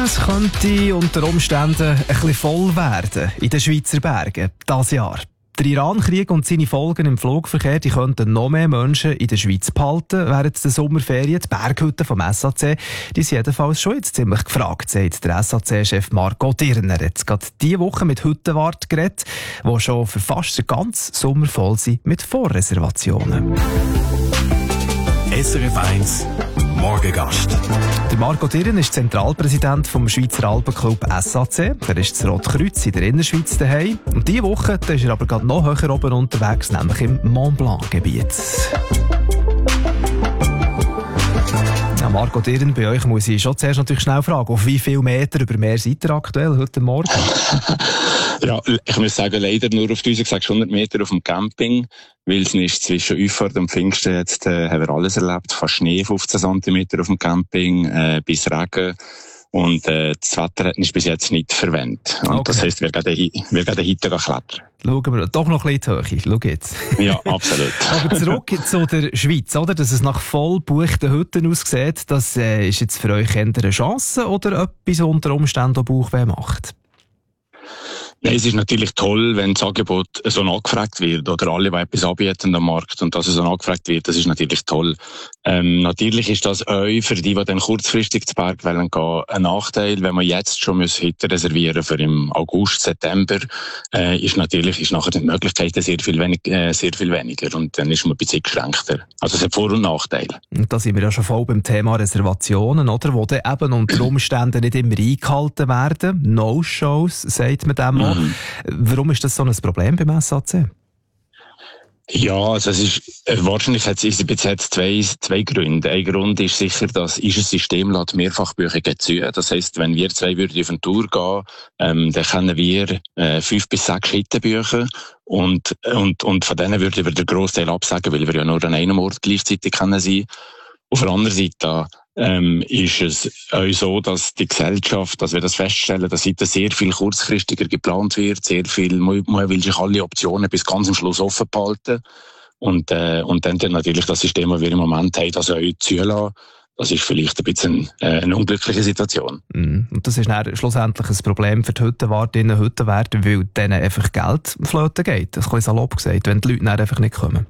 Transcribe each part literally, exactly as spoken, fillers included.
Es könnte unter Umständen ein bisschen voll werden in den Schweizer Bergen dieses Jahr. Der Iran-Krieg und seine Folgen im Flugverkehr die könnten noch mehr Menschen in der Schweiz behalten während der Sommerferien. Die Berghütten vom S A C die sind jedenfalls schon jetzt ziemlich gefragt, sagt der S A C-Chef Marco Dirner. Er hat gerade diese Woche mit Hüttenwart geredet, die schon für fast den ganzen Sommer voll sind mit Vorreservationen. S R F eins Morgengast. Der Marco Dirren ist Zentralpräsident vom Schweizer Alpenclub S A C. Er ist das Rotkreuz in der Innerschweiz daheim. Und diese Woche da ist er aber gerade noch höher oben unterwegs, nämlich im Mont Blanc-Gebiet. Ja, Marco Dirren, bei euch muss ich schon zuerst natürlich schnell fragen, auf wie viele Meter über Meer seid ihr aktuell heute Morgen? Ja, ich muss sagen, leider nur auf eintausendsechshundert Meter auf dem Camping, weil es ist zwischen Auffahrt und Pfingsten jetzt äh, haben wir alles erlebt, fast Schnee, fünfzehn Zentimeter auf dem Camping, äh, bis Regen. Und äh, das Wetter hat uns bis jetzt nicht verwendet. Und okay. Das heisst, wir gehen heute klettern. Schauen wir doch noch ein bisschen in die Höhe. Schau jetzt. Ja, absolut. Aber zurück zu der Schweiz, oder? Dass es nach voll gebuchten Hütten aussieht, das äh, ist jetzt für euch eher eine Chance oder etwas unter Umständen auch Bauchweh macht? Nein, es ist natürlich toll, wenn das Angebot so nachgefragt wird oder alle, die etwas anbieten am Markt und dass es so nachgefragt wird, das ist natürlich toll. Ähm, natürlich ist das auch für die, die dann kurzfristig zu Berg wollen gehen, ein Nachteil, wenn man jetzt schon heute reservieren für im August, September, äh, ist natürlich ist nachher die Möglichkeit sehr viel, wenig, äh, sehr viel weniger und dann ist man ein bisschen geschränkter. Also es hat Vor- und Nachteile. Und da sind wir ja schon voll beim Thema Reservationen, oder? Wo dann eben unter Umständen nicht immer eingehalten werden. No-Shows, sagt man dem auch. Mhm. Warum ist das so ein Problem beim S A C? Ja, also es ist, äh, wahrscheinlich hat es bis jetzt zwei, zwei Gründe. Ein Grund ist sicher, dass unser System lässt Mehrfachbuchungen zu. Das heisst, wenn wir zwei würden auf eine Tour gehen, ähm, dann können wir äh, fünf bis sechs Hütten buchen und, und, und von denen würden wir den Grossteil absagen, weil wir ja nur an einem Ort gleichzeitig können sein. Auf der anderen Seite ähm, ist es auch so, dass die Gesellschaft, dass wir das feststellen, dass heute sehr viel kurzfristiger geplant wird, sehr viel, man, man will sich alle Optionen bis ganz am Schluss offen behalten und, äh, und dann, dann natürlich das System, das wir im Moment haben, das auch zulassen. Das ist vielleicht ein bisschen äh, eine unglückliche Situation. Mm. Und das ist dann schlussendlich ein Problem für die Hüttenwartinnen und Hüttenwärter, weil denen einfach Geld flöten geht. Das ist ein bisschen salopp gesagt, wenn die Leute dann einfach nicht kommen.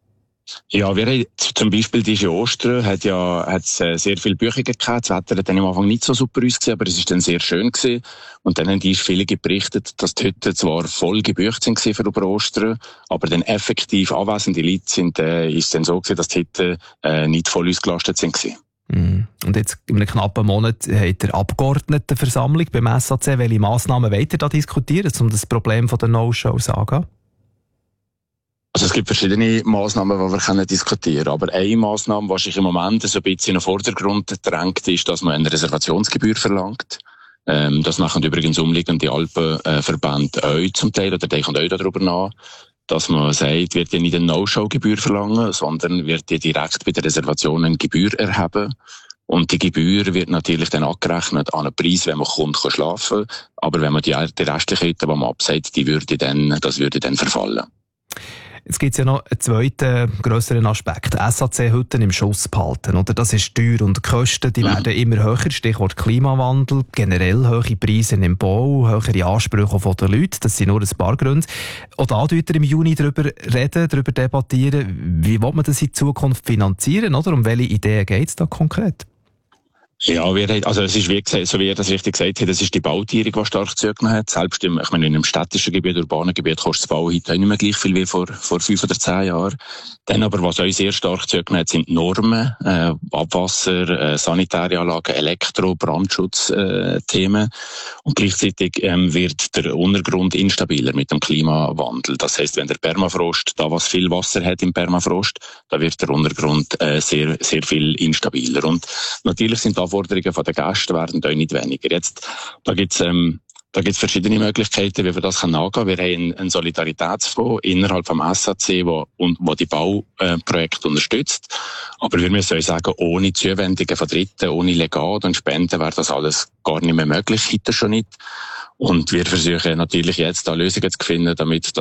Ja, wir haben zum Beispiel diese Ostern hat ja hat's äh, sehr viele Buchungen gehabt. Das Wetter hat dann am Anfang nicht so super ausgesehen, aber es ist dann sehr schön gewesen. Und dann haben die viele berichtet, dass die Hütten zwar voll gebucht sind für über Ostern, aber dann effektiv anwesende Leute sind, äh, ist dann so gewesen, dass die Hütten äh, nicht voll ausgelastet sind gewesen. Mm. Und jetzt in einem knappen Monat hat der Abgeordnetenversammlung beim S A C. Welche Massnahmen wollt ihr da diskutieren, um das Problem der No-Shows anzugehen? Also es gibt verschiedene Massnahmen, die wir können diskutieren können. Aber eine Massnahme, die sich im Moment so ein bisschen in den Vordergrund drängt, ist, dass man eine Reservationsgebühr verlangt. Ähm, das machen übrigens umliegende Alpenverbände äh, auch zum Teil, oder denken auch darüber nach, dass man sagt, wird ja nicht eine No-Show-Gebühr verlangen, sondern wird ja direkt bei der Reservation eine Gebühr erheben. Und die Gebühr wird natürlich dann angerechnet an einen Preis, wenn man kommt, kann schlafen. Aber wenn man die, die restlichen Hütten, die man absagt, die würde dann, das würde dann verfallen. Jetzt gibt es ja noch einen zweiten, grösseren Aspekt. S A C-Hütten im Schuss behalten. Oder? Das ist teuer und die Kosten die mhm. werden immer höher. Stichwort Klimawandel, generell hohe Preise im Bau, höhere Ansprüche von den Leuten. Das sind nur ein paar Gründe. Auch da tut ihr im Juni darüber reden, darüber debattieren. Wie will man das in Zukunft finanzieren? Oder? Um welche Ideen geht es da konkret? Ja, wir haben, also es ist wie gesagt, so wie ihr das richtig gesagt habt, das ist die Bautierung, die stark zugenommen hat. Selbst im, ich meine, in einem städtischen Gebiet, urbanen Gebiet kostet das Bau heute auch nicht mehr gleich viel wie vor, vor fünf oder zehn Jahren. Dann aber, was auch sehr stark zugenommen hat, sind die Normen, äh, Abwasser, äh, sanitäre Anlagen, Elektro-, Brandschutzthemen. Äh, Und gleichzeitig ähm, wird der Untergrund instabiler mit dem Klimawandel. Das heisst, wenn der Permafrost, da was viel Wasser hat im Permafrost, da wird der Untergrund äh, sehr, sehr viel instabiler. Und natürlich sind die Anforderungen von den Gästen werden auch nicht weniger. Jetzt, da gibt's, ähm, da gibt's verschiedene Möglichkeiten, wie wir das angehen können. Wir haben einen Solidaritätsfonds innerhalb vom S A C, wo, und, wo die Bauprojekte unterstützt. Aber wir müssen auch sagen, ohne Zuwendungen von Dritten, ohne Legat und Spenden wäre das alles gar nicht mehr möglich, heute schon nicht. Und wir versuchen natürlich jetzt da Lösungen zu finden, damit